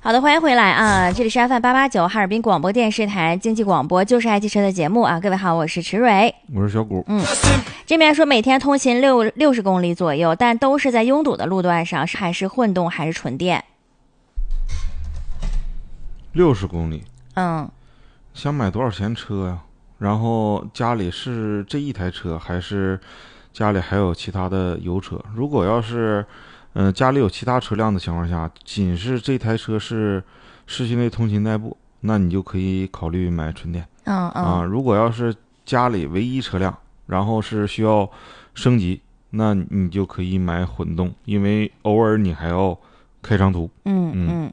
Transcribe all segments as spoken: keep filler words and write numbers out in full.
好的，欢迎回来啊！这里是 F M 八八九哈尔滨广播电视台经济广播，就是爱汽车的节目啊！各位好，我是池蕊， 我是小谷。 嗯，这边说每天通勤六六十公里左右，但都是在拥堵的路段上，还是混动还是纯电？ 六十公里， 嗯， 想买多少钱车呀？然后家里是这一台车，还是家里还有其他的油车？如果要是嗯、呃，家里有其他车辆的情况下，仅是这台车是市区内通勤代步，那你就可以考虑买纯电。 嗯嗯啊，如果要是家里唯一车辆，然后是需要升级，那你就可以买混动，因为偶尔你还要开长途。 嗯嗯。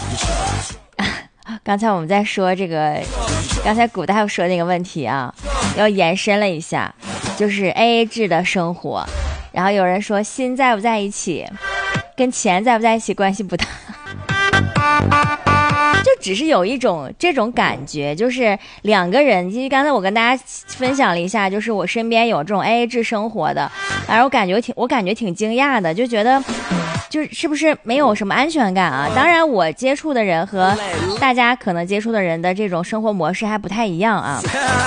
刚才我们在说这个，刚才古大夫说那个问题啊，要延伸了一下，就是 A A 制的生活。然后有人说心在不在一起跟钱在不在一起关系不大，就只是有一种这种感觉，就是两个人，因为刚才我跟大家分享了一下，就是我身边有这种 A A 制生活的，然后我感觉挺我感觉挺惊讶的，就觉得就是不是没有什么安全感啊？当然我接触的人和大家可能接触的人的这种生活模式还不太一样啊，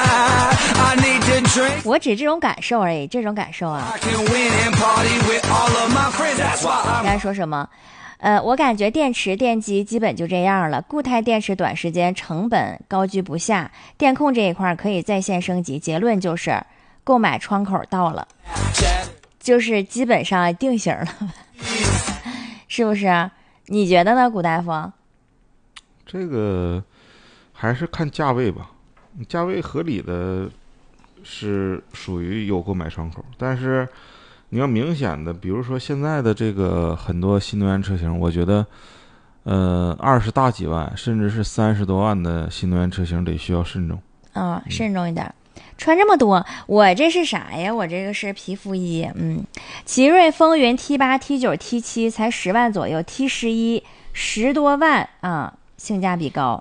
我只这种感受而已，这种感受啊。刚才说什么？呃，我感觉电池电机基本就这样了，固态电池短时间成本高居不下，电控这一块可以在线升级。结论就是购买窗口到了，就是基本上定型了，是不是？你觉得呢，古大夫？ 这个还是看价位吧，价位合理的是属于有购买窗口，但是你要明显的，比如说现在的这个很多新能源车型，我觉得呃二十大几万甚至是三十多万的新能源车型得需要慎重。 嗯，慎重一点。穿这么多，我这是啥呀？我这个是皮肤衣。嗯，奇瑞风云 T 八 T 九 T 七 才十万左右 ，T 十一十多万啊，性价比高。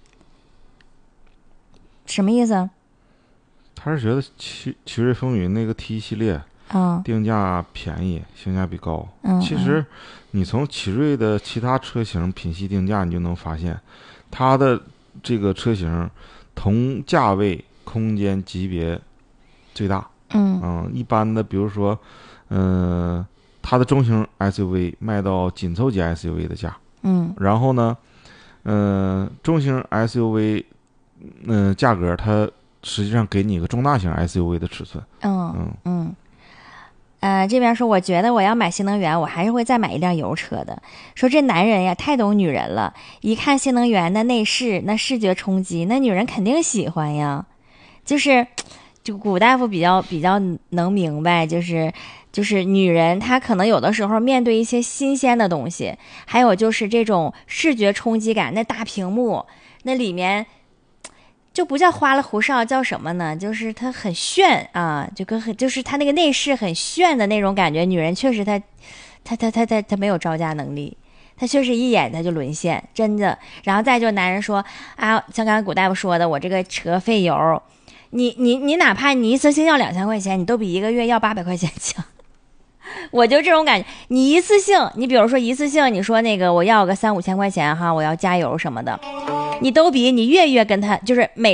什么意思？ 他是觉得奇奇瑞风云那个 T 系列嗯， 定价便宜，性价比高。 嗯， 其实你从奇瑞的其他车型品系定价，你就能发现，它的这个车型同价位空间级别最大。 嗯嗯，一般的比如说，嗯、呃，它的中型 S U V 卖到紧凑级 S U V 的价。 嗯， 然后呢，嗯、呃，中型 S U V， 嗯、呃，价格它实际上给你一个中大型 S U V 的尺寸。 嗯嗯嗯。呃，这边说，我觉得我要买新能源，我还是会再买一辆油车的。说这男人呀，太懂女人了，一看新能源的内饰，那视觉冲击，那女人肯定喜欢呀。就是，就古大夫比较比较能明白，就是就是女人她可能有的时候面对一些新鲜的东西，还有就是这种视觉冲击感，那大屏幕，那里面。就不叫花里胡哨，叫什么呢？就是它很炫啊，就跟很就是它那个内饰很炫的那种感觉。女人确实她，她她她她她没有招架能力，她确实一眼她就沦陷，真的。然后再就男人说啊，像刚才古大夫说的，我这个车费油，你你你哪怕你一次性要两千块钱，你都比一个月要八百块钱强。我就这种感觉，你一次性，你比如说一次性，你说那个我要个三五千块钱哈，我要加油什么的，你都比你月月跟他就是每